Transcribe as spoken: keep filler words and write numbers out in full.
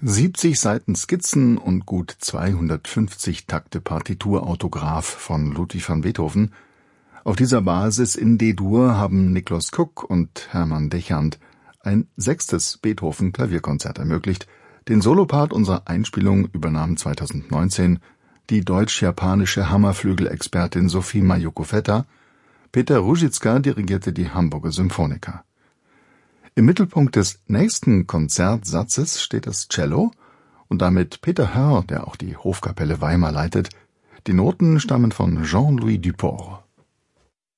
siebzig Seiten Skizzen und gut zweihundertfünfzig Takte Partiturautograph von Ludwig van Beethoven. Auf dieser Basis in D-Dur haben Niklas Cook und Hermann Dechant ein sechstes Beethoven-Klavierkonzert ermöglicht. Den Solopart unserer Einspielung übernahm zweitausendneunzehn die deutsch-japanische Hammerflügelexpertin Sophie Majoko-Vetter. Peter Ruzicka dirigierte die Hamburger Symphoniker. Im Mittelpunkt des nächsten Konzertsatzes steht das Cello und damit Peter Hörr, der auch die Hofkapelle Weimar leitet. Die Noten stammen von Jean-Louis Duport.